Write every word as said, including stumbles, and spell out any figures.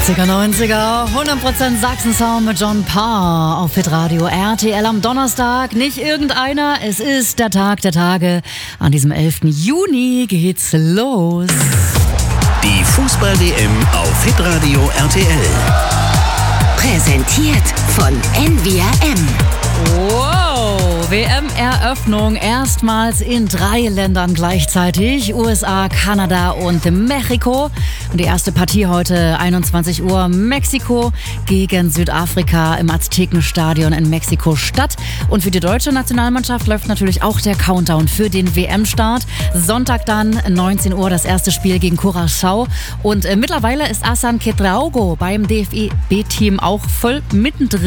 achtziger, neunziger, hundert Prozent Sachsen-Sound mit John Parr auf Hitradio R T L am Donnerstag. Nicht irgendeiner, es ist der Tag der Tage. An diesem elften Juni geht's los. Die Fußball-D M auf Hitradio R T L. Präsentiert von N V R M. Wow, W M-Eröffnung erstmals in drei Ländern gleichzeitig. U S A, Kanada und Mexiko. Und die erste Partie heute einundzwanzig Uhr. Mexiko gegen Südafrika im Aztekenstadion in Mexiko-Stadt. Und für die deutsche Nationalmannschaft läuft natürlich auch der Countdown für den W M-Start. Sonntag dann neunzehn Uhr das erste Spiel gegen Curaçao. Und äh, mittlerweile ist Hassan Kedraogo beim D F B-Team auch voll mittendrin.